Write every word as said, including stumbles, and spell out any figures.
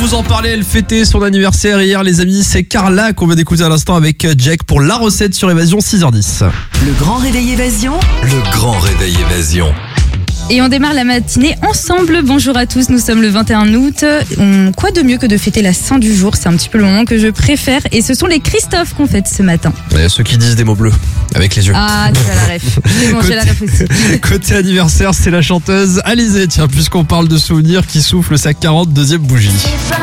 vous en parler, elle fêtait son anniversaire hier les amis, c'est Carla qu'on vient d'écouter à l'instant avec Jack pour la recette sur Évasion six heures dix. Le grand réveil Évasion. Le grand réveil Évasion. Et on démarre la matinée ensemble. Bonjour à tous, nous sommes le vingt et un août. On... Quoi de mieux que de fêter la Saint du jour, c'est un petit peu le moment que je préfère. Et ce sont les Christophe qu'on fête ce matin. Et ceux qui disent des mots bleus avec les yeux. Ah, tu as la ref. C'est bon, j'ai la ref aussi. Côté anniversaire, c'est la chanteuse Alizée. Tiens, puisqu'on parle de souvenirs, qui souffle sa quarante-deuxième bougie.